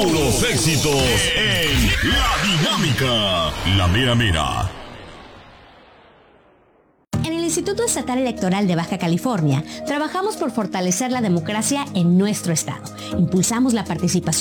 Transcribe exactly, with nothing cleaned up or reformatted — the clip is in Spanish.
Puros éxitos en La Dinámica. La Mera Mera. En el Instituto Estatal Electoral de Baja California, trabajamos por fortalecer la democracia en nuestro estado. Impulsamos la participación